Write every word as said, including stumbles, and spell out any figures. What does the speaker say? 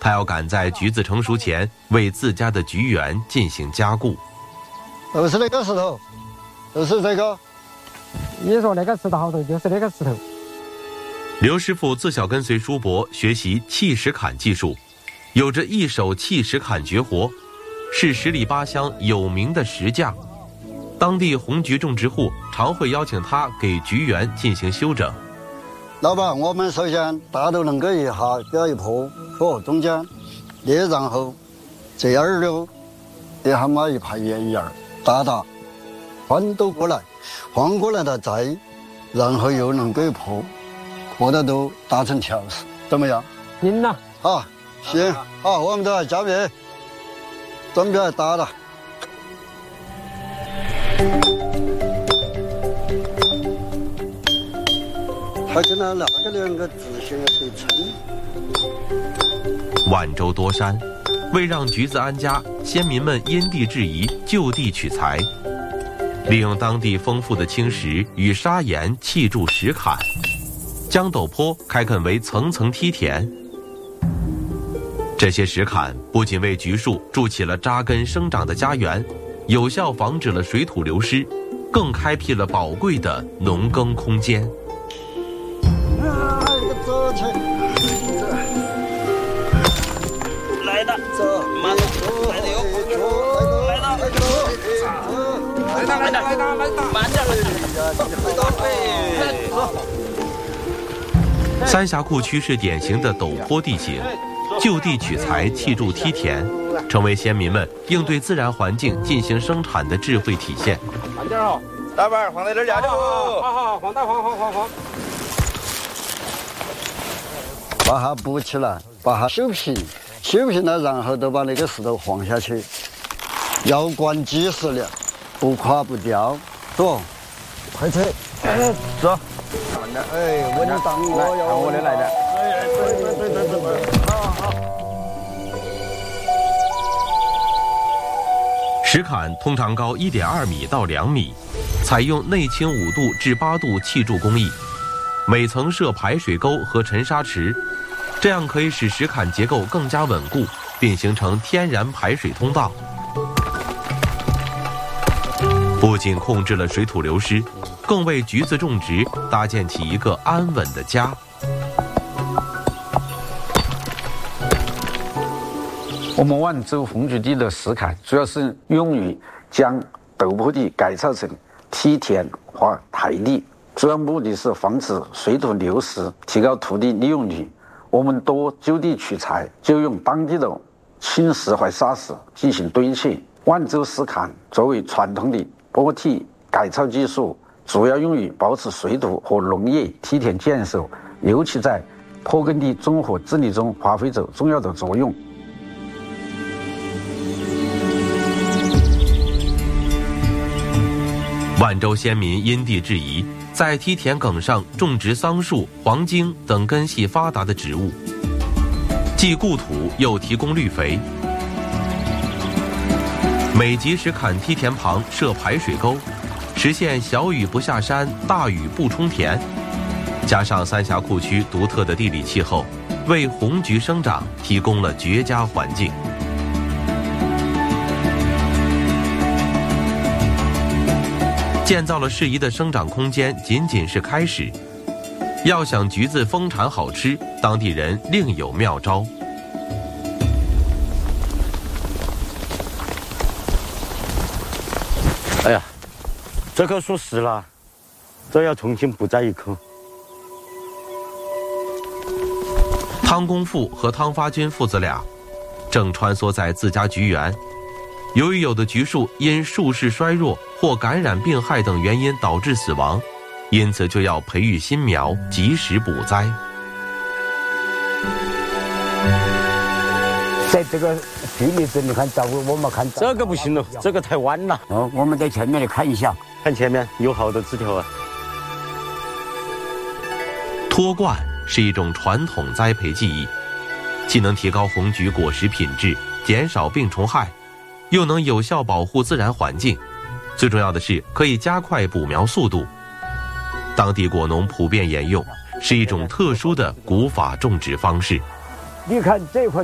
还要赶在橘子成熟前为自家的橘园进行加固。 都是那个石头，都是这个。 你说那个石头好头就是那个石头。 刘师傅自小跟随叔伯学习砌石坎技术，有着一手砌石坎绝活，是十里八乡有名的石匠。当地红橘种植户常会邀请他给橘园进行修整。 老板，我们首先大头能够一下标一坡，坡中间，裂然后这二溜，给他们一排圆圆大大，翻斗过来，翻过来了再，然后又能够破，破的都打成条式，怎么样？ 行了。 好，行，好，我们都来加面，准备打了。它跟它那个两个直线要对称。 万州多山，为让橘子安家，先民们因地制宜，就地取材，利用当地丰富的青石与砂岩砌筑石坎，将陡坡开垦为层层梯田。这些石坎不仅为橘树筑起了扎根生长的家园，有效防止了水土流失，更开辟了宝贵的农耕空间。 啊，走起， 来的， 走， 慢点，来的有，来的，来的，来的，来的，来的，慢点，来的， 三峡库区是典型的陡坡地形，就地取材砌筑梯田，成为先民们应对自然环境进行生产的智慧体现。 慢点哦，大板放在这儿压着。好好好，放大放放放放。 把它补起来，把它修平，修平了，然后都把那个石头放下去，要管基石了，不垮不掉，走，快车， 哎，走。 哎，稳当我要我的来的。哎，对对对对对对，好好。 石坎通常高一点二米到两米，采用内倾五度至八度砌筑工艺，每层设排水沟和沉沙池，这样可以使石坎结构更加稳固，并形成天然排水通道。不仅控制了水土流失，更为橘子种植搭建起一个安稳的家。 我们万州红橘地的石坎主要是用于将陡坡地改造成梯田和台地，主要目的是防止水土流失，提高土地利用率。我们多就地取材，就用当地的青石或砂石进行堆砌。万州石坎作为传统的坡梯改造技术，主要用于保持水土和农业梯田建设，尤其在坡耕地综合治理中发挥着重要的作用。 万州先民因地制宜，在梯田埂上种植桑树、黄荆等根系发达的植物，既固土又提供绿肥。每级石坎梯田旁设排水沟，实现小雨不下山，大雨不冲田。加上三峡库区独特的地理气候，为红橘生长提供了绝佳环境。建造了适宜的生长空间仅仅是开始，要想橘子丰产好吃，当地人另有妙招。 哎呀，这棵树死了，这要重新补栽一棵。 汤公父和汤发军父子俩正穿梭在自家橘园，由于有的橘树因树势衰弱或感染病害等原因导致死亡，因此就要培育新苗，及时补栽。 在这个地里子，你看照顾我们看这个不行了，这个太弯了。 哦，我们在前面来看一下， 看前面有好多枝条啊。 脱冠是一种传统栽培技艺，既能提高红橘果实品质，减少病虫害，又能有效保护自然环境。最重要的是，可以加快补苗速度。当地果农普遍沿用，是一种特殊的古法种植方式。 你看这块